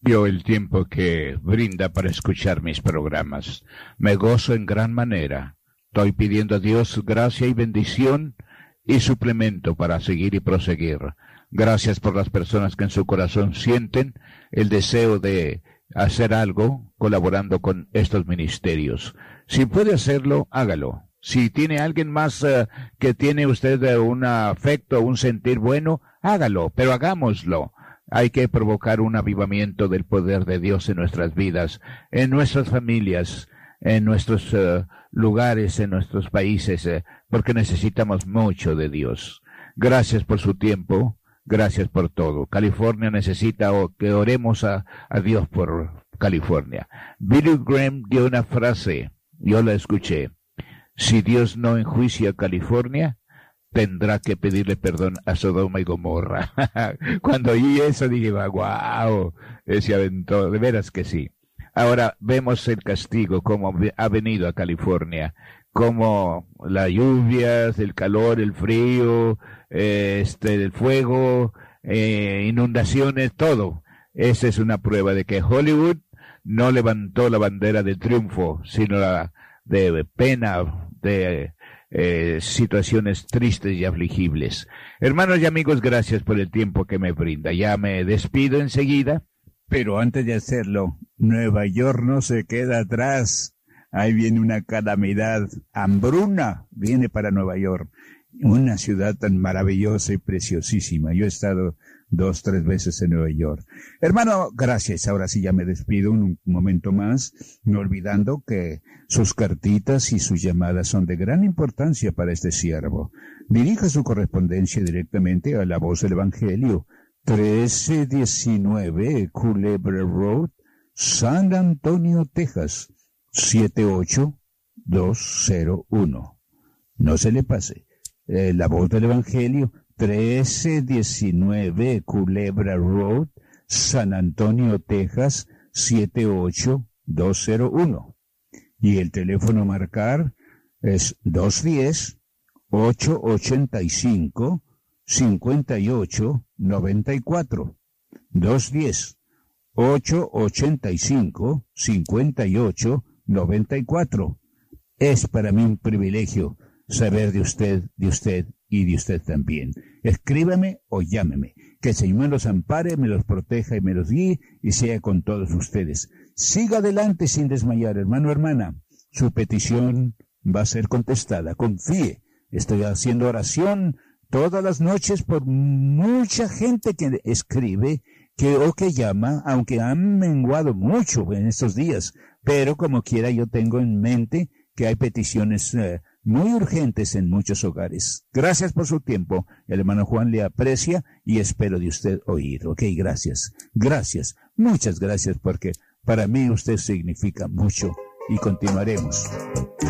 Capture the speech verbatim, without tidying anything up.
Yo el tiempo que brinda para escuchar mis programas. Me gozo en gran manera. Estoy pidiendo a Dios gracia y bendición y suplemento para seguir y proseguir. Gracias por las personas que en su corazón sienten el deseo de hacer algo colaborando con estos ministerios. Si puede hacerlo, hágalo. Si tiene alguien más uh, que tiene usted uh, un afecto, un sentir bueno, hágalo, pero hagámoslo. Hay que provocar un avivamiento del poder de Dios en nuestras vidas, en nuestras familias, en nuestros uh, lugares, en nuestros países, uh, porque necesitamos mucho de Dios. Gracias por su tiempo, gracias por todo. California necesita oh, que oremos a, a Dios por California. Billy Graham dio una frase, yo la escuché. Si Dios no enjuicia a California, tendrá que pedirle perdón a Sodoma y Gomorra. Cuando oí eso dije, wow, se aventó, de veras que sí. Ahora vemos el castigo, como ha venido a California, como las lluvias, el calor, el frío, eh, este, el fuego, eh, inundaciones, todo. Esa es una prueba de que Hollywood no levantó la bandera de triunfo, sino la de pena, de eh, situaciones tristes y afligibles. Hermanos y amigos, gracias por el tiempo que me brinda. Ya me despido enseguida. Pero antes de hacerlo, Nueva York no se queda atrás. Ahí viene una calamidad, hambruna viene para Nueva York. Una ciudad tan maravillosa y preciosísima. Yo he estado dos, tres veces en Nueva York. Hermano, gracias. Ahora sí ya me despido un momento más, no olvidando que sus cartitas y sus llamadas son de gran importancia para este siervo. Dirija su correspondencia directamente a La Voz del Evangelio, trece diecinueve Culebra Road, San Antonio, Texas, siete ocho dos cero uno. No se le pase. Eh, La Voz del Evangelio, trece diecinueve Culebra Road, San Antonio, Texas, siete ocho dos cero uno. Y el teléfono a marcar es dos uno cero, ocho ocho cinco, cinco ocho nueve cuatro. dos uno cero, ocho ocho cinco, cinco ocho nueve cuatro. Es para mí un privilegio saber de usted, de usted y de usted también. Escríbame o llámeme. Que el Señor me los ampare, me los proteja y me los guíe y sea con todos ustedes. Siga adelante sin desmayar, hermano, hermana. Su petición va a ser contestada. Confíe. Estoy haciendo oración todas las noches por mucha gente que escribe que o que llama, aunque han menguado mucho en estos días. Pero como quiera yo tengo en mente que hay peticiones eh, muy urgentes en muchos hogares. Gracias por su tiempo. El hermano Juan le aprecia y espero de usted oír. Ok, gracias. Gracias. Muchas gracias porque para mí usted significa mucho y continuaremos.